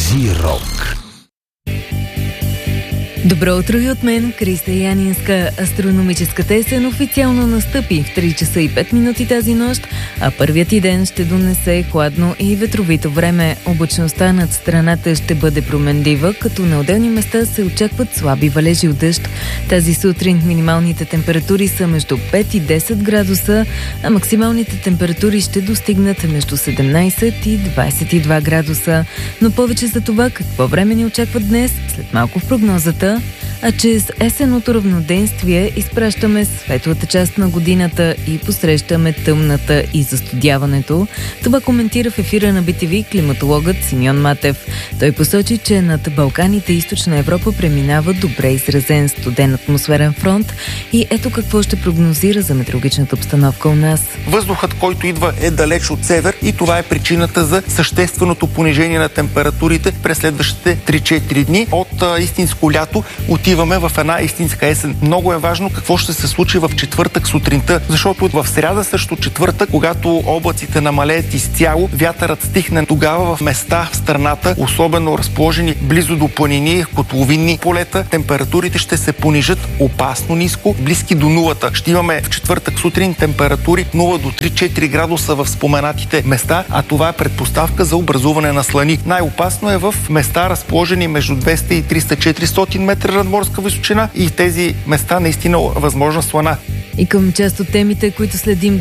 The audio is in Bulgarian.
Кази Рок. Добро утро и от мен, Криста Янинска. Астрономическата есен официално настъпи в 3 часа и 5 минути тази нощ, а първият ти ден ще донесе хладно и ветровито време. Облачността над страната ще бъде променлива, като на отделни места се очакват слаби валежи от дъжд. Тази сутрин минималните температури са между 5 и 10 градуса, а максималните температури ще достигнат между 17 и 22 градуса. Но повече за това какво време ни очаква днес, след малко в прогнозата. А чрез есенното равноденствие изпращаме светлата част на годината и посрещаме тъмната и застудяването. Това коментира в ефира на BTV климатологът Симеон Матев. Той посочи, че над Балканите и Източна Европа преминава добре изразен студен атмосферен фронт и ето какво ще прогнозира за метеорологичната обстановка у нас. Въздухът, който идва, е далеч от север и това е причината за същественото понижение на температурите през следващите 3-4 дни. От истинско лято отиваме в една истинска есен. Много е важно какво ще се случи в четвъртък сутринта, защото в сряда също четвъртък, когато облаците намалеят изцяло, вятърът стихне, тогава в места в страната, особено разположени близо до планини, котловинни полета, температурите ще се понижат опасно ниско, близки до нулата. Ще имаме в четвъртък сутрин температури 0 до 3-4 градуса в споменатите места, а това е предпоставка за образуване на слани. Най-опасно е в места, разположени между 200 и 300-400 метра надморска височина и тези места наистина възможна слана. И към част от темите, които следим